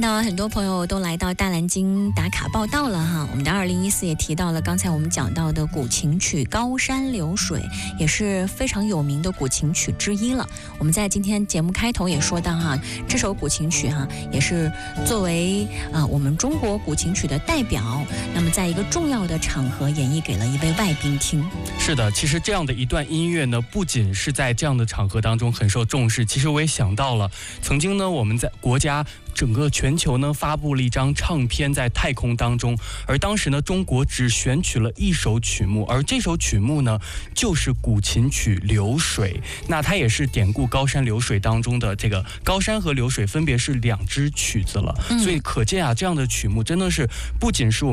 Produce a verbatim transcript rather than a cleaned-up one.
那很多朋友都来到大蓝鲸打卡报道了哈。我们的二零一四也提到了刚才我们讲到的古琴曲《高山流水》，也是非常有名的古琴曲之一了。我们在今天节目开头也说到哈，这首古琴曲哈也是作为啊、呃、我们中国古琴曲的代表，那么在一个重要的场合演绎给了一位外宾听。 是的，其实这样的一段音乐呢，不仅是在这样的场合当中很受重视，其实我也想到了曾经呢，我们在国家整个全球呢发布了一张唱片在太空当中，而当时呢中国只选取了一首曲目，而这首曲目呢就是古琴曲《流水》。那它也是典故《高山流水》当中的这个高山和流水分别是两支曲子了， 嗯、 所以可见啊，这样的曲目真的是不仅是我们